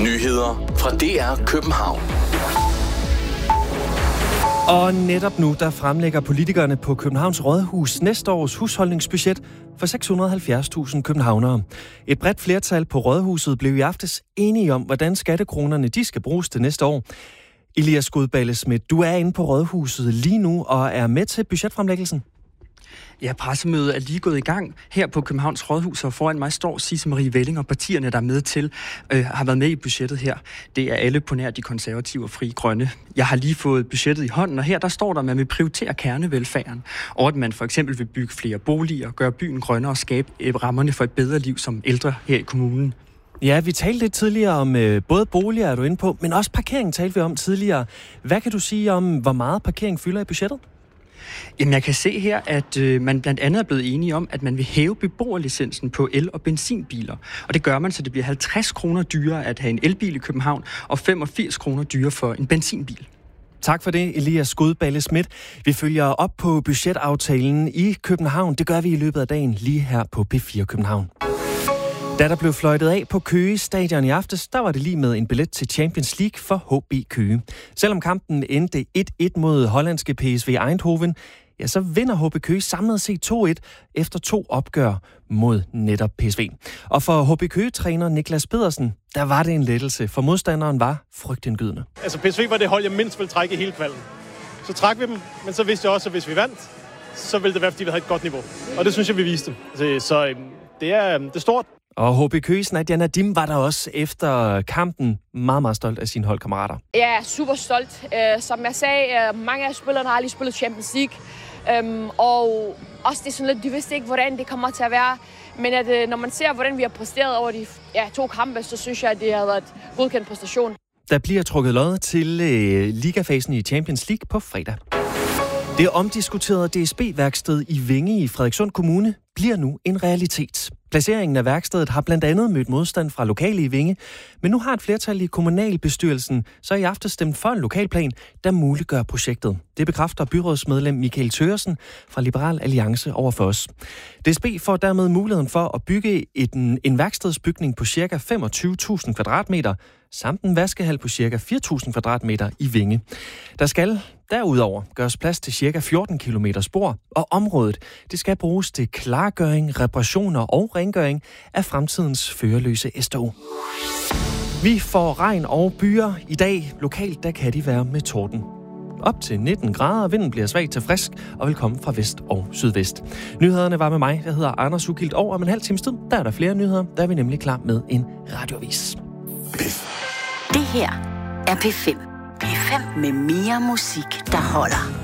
Nyheder fra DR København. Og netop nu, der fremlægger politikerne på Københavns Rådhus næste års husholdningsbudget for 670.000 københavnere. Et bredt flertal på Rådhuset blev i aftes enige om, hvordan skattekronerne de skal bruges til næste år. Elias Godballe Schmidt, du er inde på Rådhuset lige nu og er med til budgetfremlæggelsen. Ja, pressemødet er lige gået i gang her på Københavns Rådhus, og foran mig står Sisse Marie Velling, og partierne, der er med til, har været med i budgettet her. Det er alle på nær de konservative og Frie Grønne. Jeg har lige fået budgettet i hånden, og her der står der, at man vil prioritere kernevelfærden, og at man for eksempel vil bygge flere boliger, gøre byen grønnere og skabe rammerne for et bedre liv som ældre her i kommunen. Ja, vi talte lidt tidligere om både boliger, er du inde på, men også parkering talte vi om tidligere. Hvad kan du sige om, hvor meget parkering fylder i budgettet? Jamen, jeg kan se her, at man blandt andet er blevet enige om, at man vil hæve beboerlicensen på el- og benzinbiler. Og det gør man, så det bliver 50 kroner dyrere at have en elbil i København, og 85 kroner dyrere for en benzinbil. Tak for det, Elias Godballe Schmidt. Vi følger op på budgetaftalen i København. Det gør vi i løbet af dagen lige her på P4 København. Da der blev fløjtet af på Køge Stadion i aftes, der var det lige med en billet til Champions League for HB Køge. Selvom kampen endte 1-1 mod hollandske PSV Eindhoven, ja, så vinder HB Køge samlet set 2-1 efter 2 opgør mod netop PSV. Og for HB Køge-træner Niklas Pedersen, der var det en lettelse, for modstanderen var frygtindgydende. Altså PSV var det hold, jeg mindst ville trække i hele kvalden. Så trak vi dem, men så vidste jeg også, at hvis vi vandt, så ville det være, fordi vi havde et godt niveau. Og det synes jeg, vi viste. Så det er stort. Og HB Køges Nadia Nadim var der også efter kampen meget, meget stolt af sine holdkammerater. Jeg er super stolt. Som jeg sagde, mange af spillerne har lige spillet Champions League. Og også det er sådan lidt, de vidste ikke, hvordan det kommer til at være. Men at, når man ser, hvordan vi har præsteret over de 2 kampe, så synes jeg, at det har været et godkendt præstation. Der bliver trukket lod til ligafasen i Champions League på fredag. Det omdiskuterede DSB-værksted i Vinge i Frederikssund Kommune bliver nu en realitet. Placeringen af værkstedet har blandt andet mødt modstand fra lokale i Vinge, men nu har et flertal i kommunalbestyrelsen så i aften stemt for en lokalplan, der muliggør projektet. Det bekræfter byrådsmedlem Michael Thøgersen fra Liberal Alliance over for os. DSB får dermed muligheden for at bygge en værkstedsbygning på ca. 25.000 kvadratmeter, samt en vaskehal på ca. 4.000 kvadratmeter i Vinge. Der skal derudover gøres plads til ca. 14 km spor, og området det skal bruges til klargøring, reparationer og rengøring af fremtidens førerløse STO. Vi får regn og byer i dag. Lokalt der kan de være med torden. Op til 19 grader, vinden bliver svag til frisk og vil komme fra vest og sydvest. Nyhederne var med mig, jeg hedder Anders Ugilt. Om en halv times tid, der er der flere nyheder. Der er vi nemlig klar med en radioavis. Det her er P5. P5 med mere musik, der holder.